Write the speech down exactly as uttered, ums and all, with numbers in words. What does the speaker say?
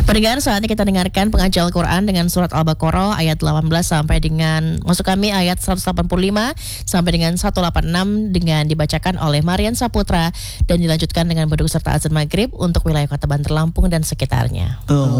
Pendengar, saatnya kita dengarkan pengajian Al-Quran dengan surat Al-Baqarah ayat delapan belas sampai dengan, maksud kami ayat seratus delapan puluh lima sampai dengan seratus delapan puluh enam dengan dibacakan oleh Marian Saputra dan dilanjutkan dengan berdoa serta azan maghrib untuk wilayah Kota Banter Lampung dan sekitarnya. Oh.